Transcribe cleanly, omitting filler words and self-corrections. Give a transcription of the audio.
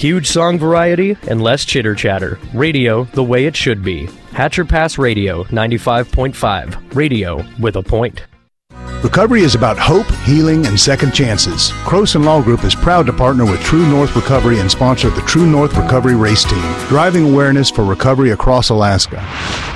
Huge song variety and less chitter-chatter. Radio the way it should be. Hatcher Pass Radio 95.5. Radio with a point. Recovery is about hope, healing, and second chances. Croson Law Group is proud to partner with True North Recovery and sponsor the True North Recovery Race Team, driving awareness for recovery across Alaska.